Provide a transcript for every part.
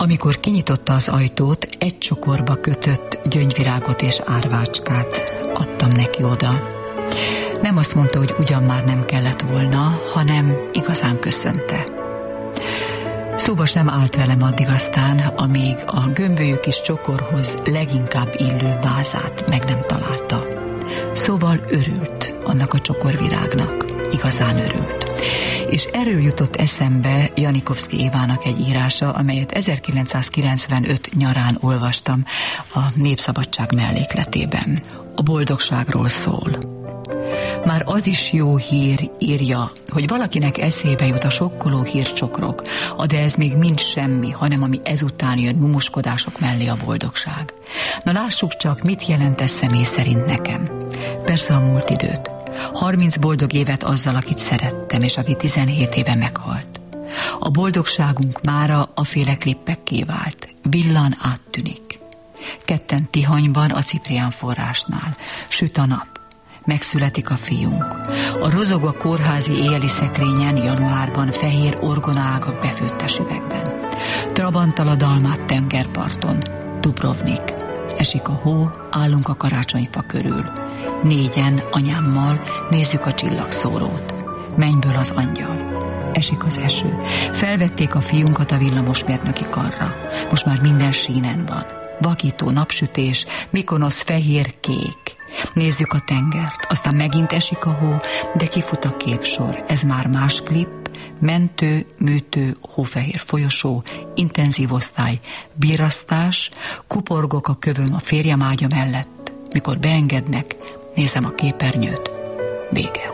Amikor kinyitotta az ajtót, egy csokorba kötött gyöngyvirágot és árvácskát adtam neki oda. Nem azt mondta, hogy ugyan már nem kellett volna, hanem igazán köszönte. Szóba sem állt velem addig aztán, amíg a gömbölyű kis csokorhoz leginkább illő vázát meg nem találta. Szóval örült annak a csokorvirágnak, igazán örült. És erről jutott eszembe Janikovszky Évának egy írása, amelyet 1995 nyarán olvastam a Népszabadság mellékletében. A boldogságról szól. Már az is jó hír, írja, hogy valakinek eszébe jut a sokkoló hírcsokrok, de ez még mind semmi, hanem ami ezután jön mumuskodások mellé a boldogság. Na lássuk csak, mit jelent ez személy szerint nekem. Persze a múlt időt. 30 boldog évet azzal, akit szerettem, és aki 17 éve meghalt. A boldogságunk mára a féle klippekké vált. Villan áttűnik. Ketten Tihanyban, a Ciprián forrásnál. Süt a nap. Megszületik a fiunk. A rozog a kórházi éjjeli szekrényen januárban fehér orgonaágak befőttes üvegben. Trabanttal a Dalmát tengerparton. Dubrovnik. Esik a hó, állunk a karácsonyfa körül. 4-en anyámmal nézzük a csillagszórót. Mennyből az angyal. Esik az eső. Felvették a fiunkat a villamosmérnöki karra. Most már minden sínen van. Vakító napsütés, Mikonosz fehér-kék. Nézzük a tengert, aztán megint esik a hó, de kifut a képsor. Ez már más klip, mentő, műtő, hófehér folyosó, intenzív osztály, birrasztás, kuporgok a kövön a férjem ágya mellett. Mikor beengednek, nézem a képernyőt. Vége.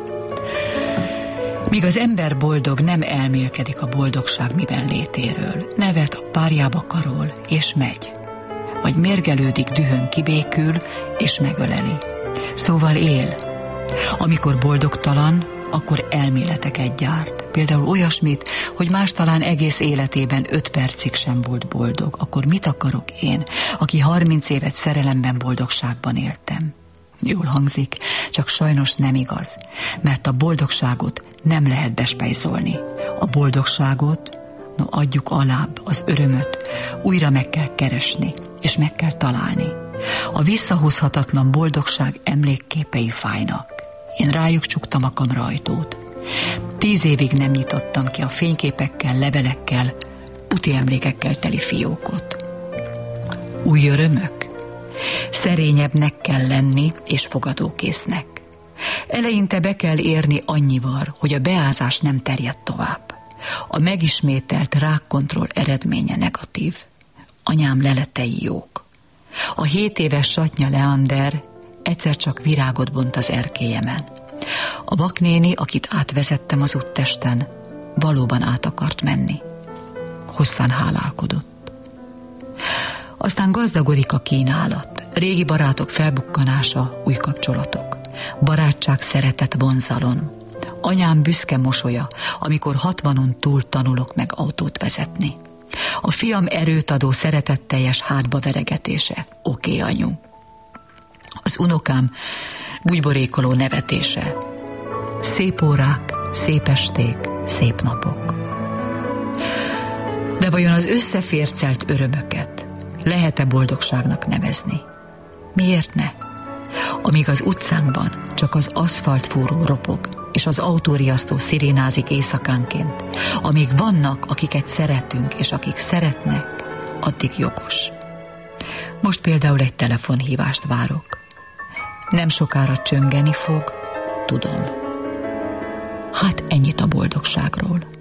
Míg az ember boldog, nem elmélkedik a boldogság miben létéről. Nevet a párjába karol, és megy. Vagy mérgelődik, dühön kibékül, és megöleli. Szóval él. Amikor boldogtalan, akkor elméleteket gyárt. Például olyasmit, hogy más talán egész életében 5 percig sem volt boldog. Akkor mit akarok én, aki 30 évet szerelemben, boldogságban éltem? Jól hangzik, csak sajnos nem igaz, mert a boldogságot nem lehet bespejzolni. A boldogságot, adjuk alább az örömöt, újra meg kell keresni, és meg kell találni. A visszahozhatatlan boldogság emlékképei fájnak. Én rájuk csuktam a kamraajtót. 10 évig nem nyitottam ki a fényképekkel, levelekkel, úti emlékekkel teli fiókot. Új örömök? Szerényebbnek kell lenni, és fogadókésznek. Eleinte be kell érni annyival, hogy a beázás nem terjed tovább. A megismételt rákkontroll eredménye negatív. Anyám leletei jók. A 7 éves Satnya Leander egyszer csak virágot bont az erkélyemen. A vaknéni, akit átvezettem az úttesten, valóban át akart menni. Hosszan hálálkodott. Aztán gazdagodik a kínálat. Régi barátok felbukkanása, új kapcsolatok. Barátság, szeretet, vonzalom. Anyám büszke mosolya, amikor 60-on túl tanulok meg autót vezetni. A fiam erőt adó, szeretetteljes hátba veregetése. Oké, anyu. Az unokám bugyborékoló nevetése. Szép órák, szép esték, szép napok. De vajon az összefércelt örömöket lehet-e boldogságnak nevezni? Miért ne? Amíg az utcánkban csak az aszfalt fúró ropog, és az autóriasztó szirénázik éjszakánként, amíg vannak, akiket szeretünk, és akik szeretnek, addig jogos. Most például egy telefonhívást várok. Nem sokára csöngeni fog, tudom. Hát ennyit a boldogságról.